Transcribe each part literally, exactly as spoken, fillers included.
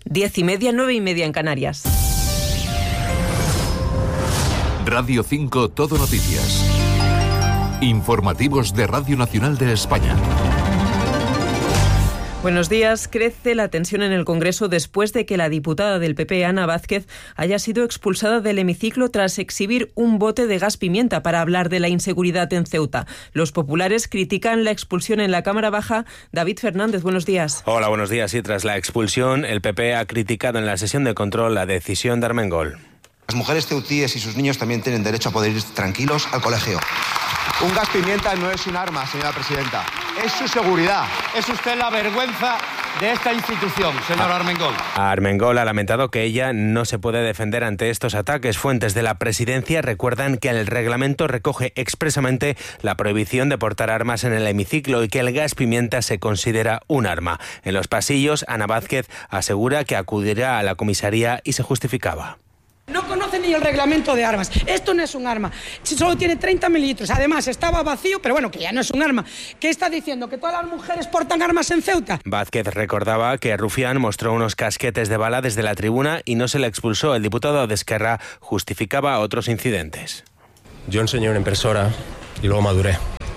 Diez y media, nueve y media en Canarias. Radio cinco Todo Noticias. Informativos de Radio Nacional de España. Buenos días. Crece la tensión en el Congreso después de que la diputada del P P, Ana Vázquez, haya sido expulsada del hemiciclo tras exhibir un bote de gas pimienta para hablar de la inseguridad en Ceuta. Los populares critican la expulsión en la Cámara Baja. David Fernández, buenos días. Hola, buenos días. Y tras la expulsión, el P P ha criticado en la sesión de control la decisión de Armengol. Las mujeres ceutíes y sus niños también tienen derecho a poder ir tranquilos al colegio. Un gas pimienta no es un arma, señora presidenta. Es su seguridad. Es usted la vergüenza de esta institución, señor Armengol. Armengol ha lamentado que ella no se puede defender ante estos ataques. Fuentes de la presidencia recuerdan que el reglamento recoge expresamente la prohibición de portar armas en el hemiciclo y que el gas pimienta se considera un arma. En los pasillos, Ana Vázquez asegura que acudirá a la comisaría y se justificaba. No conoce ni el reglamento de armas. Esto no es un arma. Solo tiene treinta mililitros. Además, estaba vacío, pero bueno, que ya no es un arma. ¿Qué está diciendo? ¿Que todas las mujeres portan armas en Ceuta? Vázquez recordaba que Rufián mostró unos casquetes de bala desde la tribuna y no se le expulsó. El diputado de Esquerra justificaba otros incidentes. Yo enseñé una impresora y luego maduré.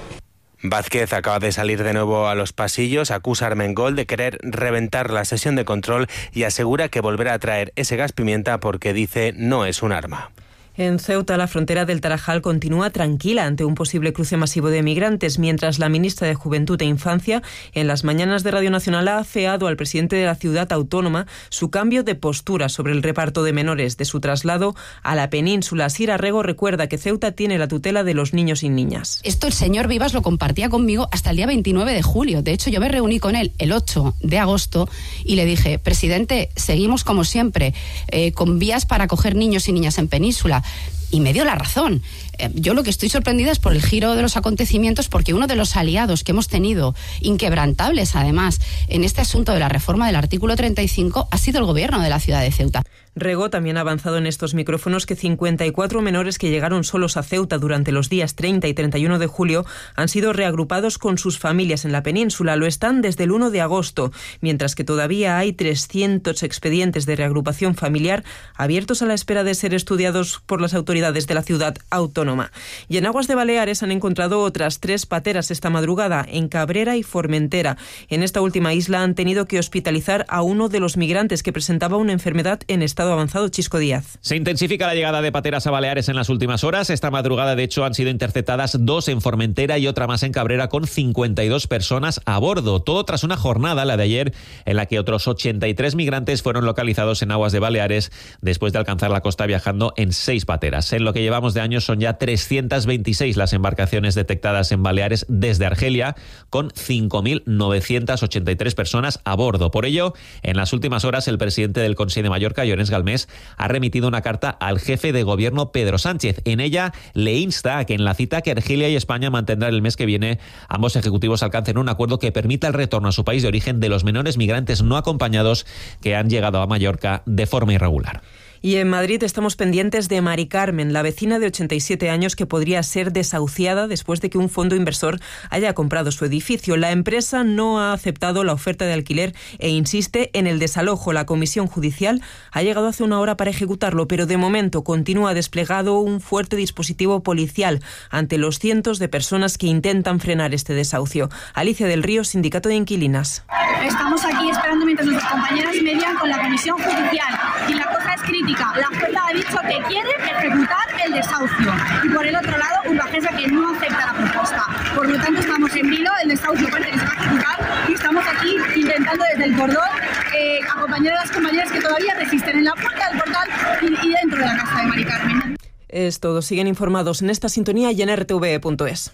Vázquez acaba de salir de nuevo a los pasillos, acusa a Armengol de querer reventar la sesión de control y asegura que volverá a traer ese gas pimienta porque dice no es un arma. En Ceuta, la frontera del Tarajal continúa tranquila ante un posible cruce masivo de migrantes, mientras la ministra de Juventud e Infancia, en las mañanas de Radio Nacional, ha afeado al presidente de la ciudad autónoma su cambio de postura sobre el reparto de menores de su traslado a la península. Sira Rego recuerda que Ceuta tiene la tutela de los niños y niñas. Esto el señor Vivas lo compartía conmigo hasta el día veintinueve de julio. De hecho, yo me reuní con él el ocho de agosto y le dije, presidente, seguimos como siempre, eh, con vías para acoger niños y niñas en península. Y me dio la razón. Eh, yo lo que estoy sorprendida es por el giro de los acontecimientos, porque uno de los aliados que hemos tenido, inquebrantables además, en este asunto de la reforma del artículo treinta y cinco, ha sido el gobierno de la ciudad de Ceuta. Rego también ha avanzado en estos micrófonos que cincuenta y cuatro menores que llegaron solos a Ceuta durante los días treinta y treinta y uno de julio han sido reagrupados con sus familias en la península. Lo están desde el uno de agosto, mientras que todavía hay trescientos expedientes de reagrupación familiar abiertos a la espera de ser estudiados por las autoridades de la ciudad autónoma. Y en aguas de Baleares han encontrado otras tres pateras esta madrugada, en Cabrera y Formentera. En esta última isla han tenido que hospitalizar a uno de los migrantes que presentaba una enfermedad en estado avanzado. Chisco Díaz. Se intensifica la llegada de pateras a Baleares en las últimas horas. Esta madrugada, de hecho, han sido interceptadas dos en Formentera y otra más en Cabrera, con cincuenta y dos personas a bordo. Todo tras una jornada, la de ayer, en la que otros ochenta y tres migrantes fueron localizados en aguas de Baleares después de alcanzar la costa viajando en seis pateras. En lo que llevamos de año son ya trescientas veintiséis las embarcaciones detectadas en Baleares desde Argelia, con cinco mil novecientas ochenta y tres personas a bordo. Por ello, en las últimas horas, el presidente del Consell de Mallorca, Llorenç Galmés, ha remitido una carta al jefe de gobierno Pedro Sánchez. En ella le insta a que en la cita que Argelia y España mantendrán el mes que viene, ambos ejecutivos alcancen un acuerdo que permita el retorno a su país de origen de los menores migrantes no acompañados que han llegado a Mallorca de forma irregular. Y en Madrid estamos pendientes de Mari Carmen, la vecina de ochenta y siete años que podría ser desahuciada después de que un fondo inversor haya comprado su edificio. La empresa no ha aceptado la oferta de alquiler e insiste en el desalojo. La comisión judicial ha llegado hace una hora para ejecutarlo, pero de momento continúa desplegado un fuerte dispositivo policial ante los cientos de personas que intentan frenar este desahucio. Alicia del Río, Sindicato de Inquilinas. Estamos aquí esperando mientras nuestras compañeras median con la comisión judicial y la cosa es crítica. La jueza ha dicho que quiere ejecutar el desahucio y por el otro lado Urbagensa que no acepta la propuesta. Por lo tanto estamos en vilo, el desahucio parece que se va a ejecutar y estamos aquí intentando desde el cordón eh, acompañar a las compañeras que todavía resisten en la puerta del portal y, y dentro de la casa de Mari Carmen. Es todo. Siguen informados en esta sintonía y en r t v punto es.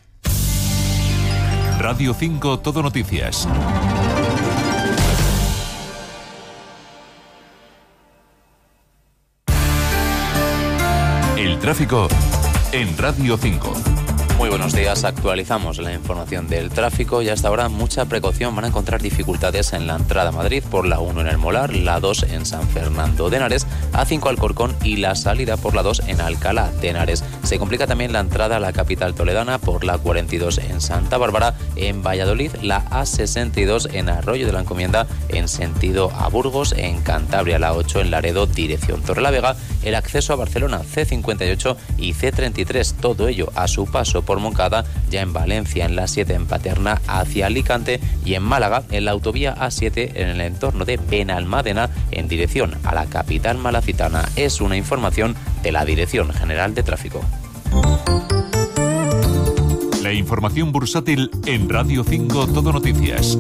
Radio cinco Todo Noticias. El tráfico en Radio cinco. Muy buenos días. Actualizamos la información del tráfico y hasta ahora mucha precaución. Van a encontrar dificultades en la entrada a Madrid por la uno en El Molar, la dos en San Fernando de Henares, A cinco Alcorcón y la salida por la dos en Alcalá de Henares. Se complica también la entrada a la capital toledana por la cuarenta y dos en Santa Bárbara, en Valladolid, la A sesenta y dos en Arroyo de la Encomienda en sentido a Burgos, en Cantabria la ocho en Laredo, dirección Torrelavega, el acceso a Barcelona C cincuenta y ocho y C treinta y tres, todo ello a su paso por Moncada, ya en Valencia en la siete en Paterna hacia Alicante y en Málaga en la autovía A siete en el entorno de Benalmádena en dirección a la capital malacitana. Es una información de la Dirección General de Tráfico. La información bursátil en Radio cinco Todo Noticias.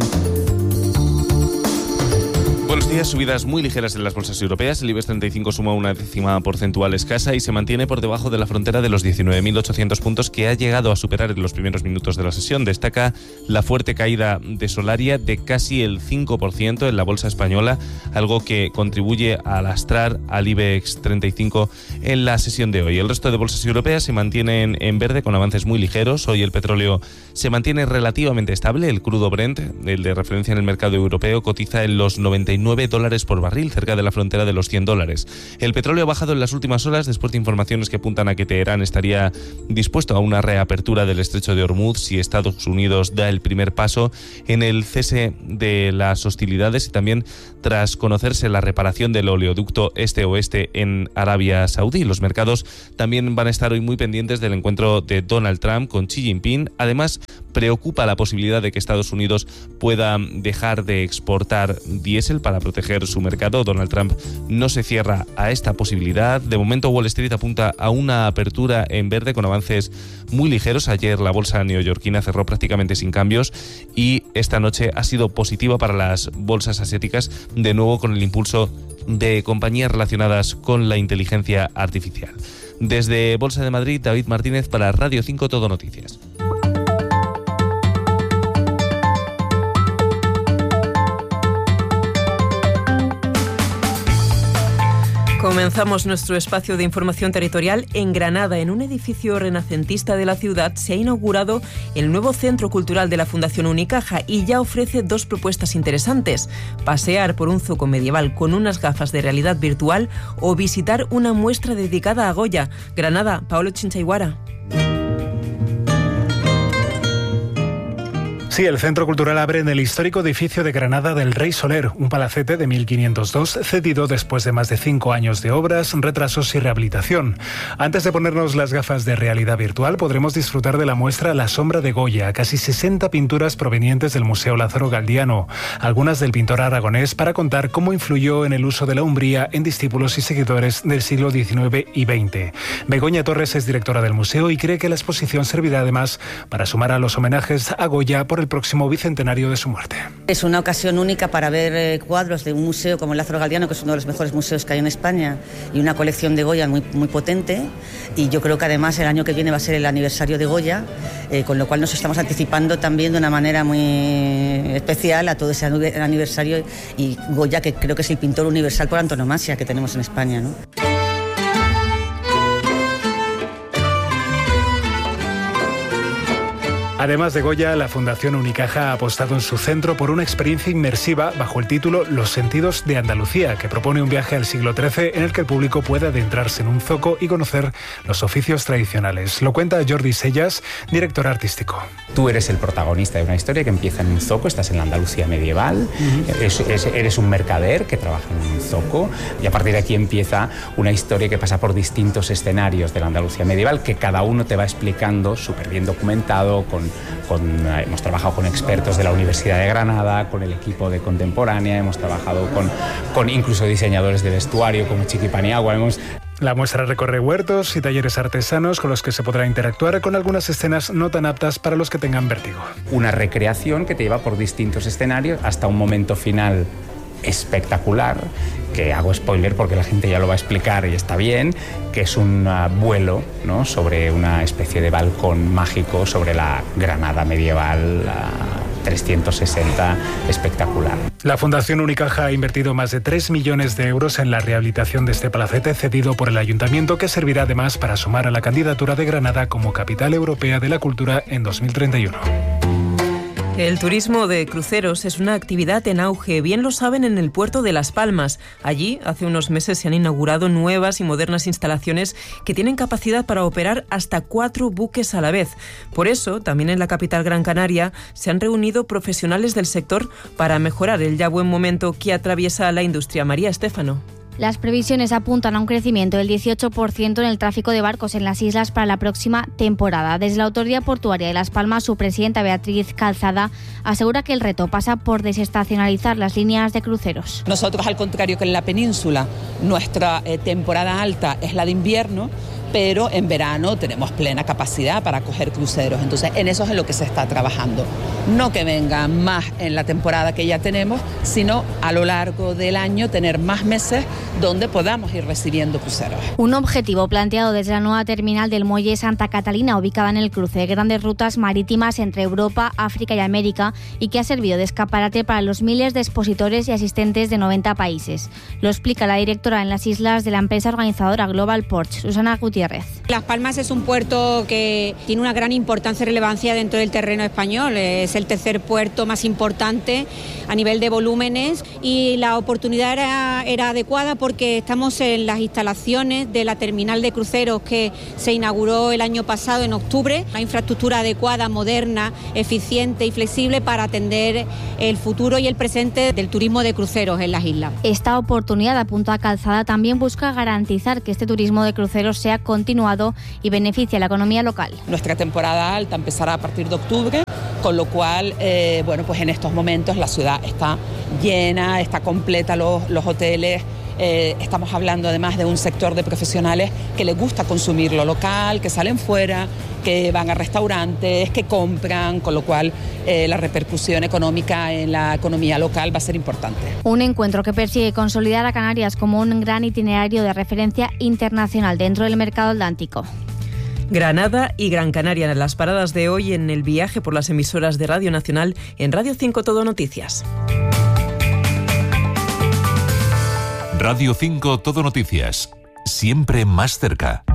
Buenos días. Subidas muy ligeras en las bolsas europeas. El IBEX treinta y cinco suma una décima porcentual escasa y se mantiene por debajo de la frontera de los diecinueve mil ochocientos puntos que ha llegado a superar en los primeros minutos de la sesión. Destaca la fuerte caída de Solaria de casi el cinco por ciento en la bolsa española, algo que contribuye a lastrar al IBEX treinta y cinco en la sesión de hoy. El resto de bolsas europeas se mantienen en verde con avances muy ligeros. Hoy el petróleo se mantiene relativamente estable. El crudo Brent, el de referencia en el mercado europeo, cotiza en los noventa y nueve dólares por barril, cerca de la frontera de los cien dólares. El petróleo ha bajado en las últimas horas después de informaciones que apuntan a que Teherán estaría dispuesto a una reapertura del estrecho de Hormuz si Estados Unidos da el primer paso en el cese de las hostilidades y también tras conocerse la reparación del oleoducto este-oeste en Arabia Saudí. Los mercados también van a estar hoy muy pendientes del encuentro de Donald Trump con Xi Jinping. Además, preocupa la posibilidad de que Estados Unidos pueda dejar de exportar diésel para proteger su mercado. Donald Trump no se cierra a esta posibilidad. De momento, Wall Street apunta a una apertura en verde con avances muy ligeros. Ayer la bolsa neoyorquina cerró prácticamente sin cambios y esta noche ha sido positiva para las bolsas asiáticas, de nuevo con el impulso de compañías relacionadas con la inteligencia artificial. Desde Bolsa de Madrid, David Martínez para Radio cinco Todo Noticias. Comenzamos nuestro espacio de información territorial en Granada. En un edificio renacentista de la ciudad se ha inaugurado el nuevo Centro Cultural de la Fundación Unicaja y ya ofrece dos propuestas interesantes: pasear por un zoco medieval con unas gafas de realidad virtual o visitar una muestra dedicada a Goya. Granada, Paolo Chinchayguara. Sí, el Centro Cultural abre en el histórico edificio de Granada del Rey Soler, un palacete de mil quinientos dos, cedido después de más de cinco años de obras, retrasos y rehabilitación. Antes de ponernos las gafas de realidad virtual, podremos disfrutar de la muestra La sombra de Goya, casi sesenta pinturas provenientes del Museo Lázaro Galdiano, algunas del pintor aragonés, para contar cómo influyó en el uso de la umbría en discípulos y seguidores del siglo diecinueve y veinte. Begoña Torres es directora del museo y cree que la exposición servirá además para sumar a los homenajes a Goya por el próximo bicentenario de su muerte. Es una ocasión única para ver eh, cuadros de un museo como el Lázaro Galdiano, que es uno de los mejores museos que hay en España, y una colección de Goya muy, muy potente, y yo creo que además el año que viene va a ser el aniversario de Goya, eh, con lo cual nos estamos anticipando también de una manera muy especial a todo ese aniversario, y Goya, que creo que es el pintor universal por antonomasia que tenemos en España, ¿no? Además de Goya, la Fundación Unicaja ha apostado en su centro por una experiencia inmersiva bajo el título Los sentidos de Andalucía, que propone un viaje al siglo trece en el que el público puede adentrarse en un zoco y conocer los oficios tradicionales. Lo cuenta Jordi Sellas, director artístico. Tú eres el protagonista de una historia que empieza en un zoco, estás en la Andalucía medieval, uh-huh. eres, eres, eres un mercader que trabaja en un zoco, y a partir de aquí empieza una historia que pasa por distintos escenarios de la Andalucía medieval, que cada uno te va explicando súper bien documentado, con Con, hemos trabajado con expertos de la Universidad de Granada, con el equipo de Contemporánea, hemos trabajado con, con incluso diseñadores de vestuario como Chiqui Paniagua. Hemos... La muestra recorre huertos y talleres artesanos con los que se podrá interactuar, con algunas escenas no tan aptas para los que tengan vértigo. Una recreación que te lleva por distintos escenarios hasta un momento final espectacular, que hago spoiler porque la gente ya lo va a explicar y está bien, que es un uh, vuelo, ¿no?, sobre una especie de balcón mágico sobre la Granada medieval, uh, trescientos sesenta espectacular. La Fundación Unicaja ha invertido más de tres millones de euros en la rehabilitación de este palacete cedido por el Ayuntamiento, que servirá además para sumar a la candidatura de Granada como Capital Europea de la Cultura en dos mil treinta y uno. El turismo de cruceros es una actividad en auge, bien lo saben en el puerto de Las Palmas. Allí, hace unos meses, se han inaugurado nuevas y modernas instalaciones que tienen capacidad para operar hasta cuatro buques a la vez. Por eso, también en la capital Gran Canaria, se han reunido profesionales del sector para mejorar el ya buen momento que atraviesa la industria. María Estéfano. Las previsiones apuntan a un crecimiento del dieciocho por ciento en el tráfico de barcos en las islas para la próxima temporada. Desde la Autoridad Portuaria de Las Palmas, su presidenta Beatriz Calzada asegura que el reto pasa por desestacionalizar las líneas de cruceros. Nosotros, al contrario que en la península, nuestra eh, temporada alta es la de invierno, pero en verano tenemos plena capacidad para acoger cruceros. Entonces, en eso es en lo que se está trabajando. No que vengan más en la temporada que ya tenemos, sino a lo largo del año tener más meses donde podamos ir recibiendo cruceros. Un objetivo planteado desde la nueva terminal del muelle Santa Catalina, ubicada en el cruce de grandes rutas marítimas entre Europa, África y América, y que ha servido de escaparate para los miles de expositores y asistentes de noventa países. Lo explica la directora en las islas de la empresa organizadora Global Ports, Susana Gutiérrez. Las Palmas es un puerto que tiene una gran importancia y relevancia dentro del terreno español. Es el tercer puerto más importante a nivel de volúmenes y la oportunidad era, era adecuada porque estamos en las instalaciones de la terminal de cruceros que se inauguró el año pasado en octubre. Una infraestructura adecuada, moderna, eficiente y flexible para atender el futuro y el presente del turismo de cruceros en las islas. Esta oportunidad, apunta Calzada, también busca garantizar que este turismo de cruceros sea continuado y beneficie a la economía local. Nuestra temporada alta empezará a partir de octubre, con lo cual, eh, bueno, pues en estos momentos la ciudad está llena, está completa, los, los hoteles. Eh, estamos hablando además de un sector de profesionales que les gusta consumir lo local, que salen fuera, que van a restaurantes, que compran, con lo cual eh, la repercusión económica en la economía local va a ser importante. Un encuentro que persigue consolidar a Canarias como un gran itinerario de referencia internacional dentro del mercado atlántico. Granada y Gran Canaria en las paradas de hoy en el viaje por las emisoras de Radio Nacional en Radio cinco Todo Noticias. Radio cinco Todo Noticias, siempre más cerca.